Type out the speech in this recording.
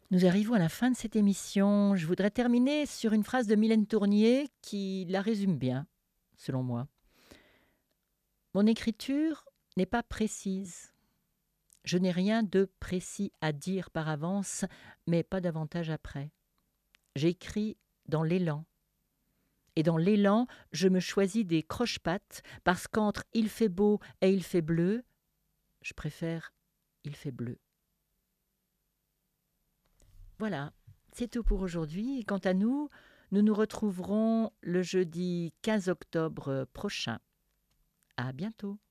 Nous arrivons à la fin de cette émission. Je voudrais terminer sur une phrase de Mylène Tournier qui la résume bien, selon moi. Mon écriture n'est pas précise. Je n'ai rien de précis à dire par avance, mais pas davantage après. J'écris dans l'élan. Et dans l'élan, je me choisis des croche-pattes parce qu'entre il fait beau et il fait bleu, je préfère il fait bleu. Voilà, c'est tout pour aujourd'hui. Et quant à nous, nous nous retrouverons le jeudi 15 octobre prochain. À bientôt.